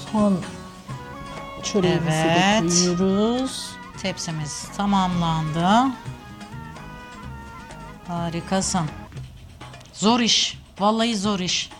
Son çöreğimizi de Evet. koyuyoruz. Tepsimiz tamamlandı. Harikasın. Zor iş. Vallahi zor iş.